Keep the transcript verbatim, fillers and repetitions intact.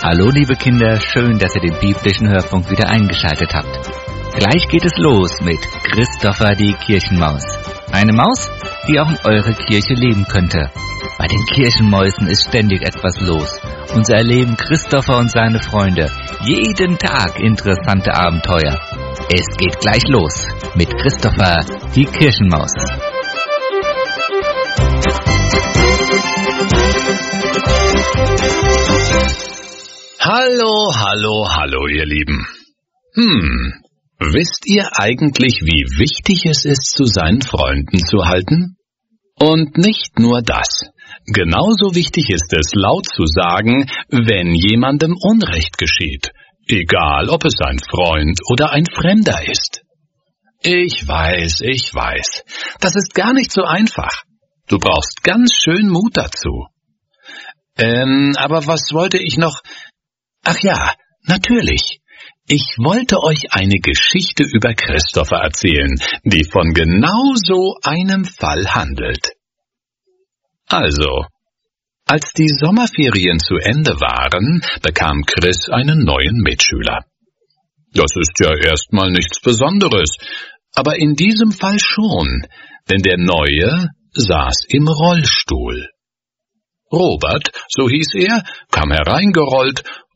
Hallo liebe Kinder, schön, dass ihr den biblischen Hörfunk wieder eingeschaltet habt. Gleich geht es los mit Christopher die Kirchenmaus. Eine Maus, die auch in eurer Kirche leben könnte. Bei den Kirchenmäusen ist ständig etwas los. Und so erleben Christopher und seine Freunde jeden Tag interessante Abenteuer. Es geht gleich los mit Christopher die Kirchenmaus. Hallo, hallo, hallo, ihr Lieben. Hm, wisst ihr eigentlich, wie wichtig es ist, zu seinen Freunden zu halten? Und nicht nur das. Genauso wichtig ist es, laut zu sagen, wenn jemandem Unrecht geschieht, egal ob es ein Freund oder ein Fremder ist. Ich weiß, ich weiß, das ist gar nicht so einfach. Du brauchst ganz schön Mut dazu. Ähm, aber was wollte ich noch... Ach ja, natürlich. Ich wollte euch eine Geschichte über Christopher erzählen, die von genau so einem Fall handelt. Also, als die Sommerferien zu Ende waren, bekam Chris einen neuen Mitschüler. Das ist ja erstmal nichts Besonderes, aber in diesem Fall schon, denn der Neue saß im Rollstuhl. Robert, so hieß er, kam hereingerollt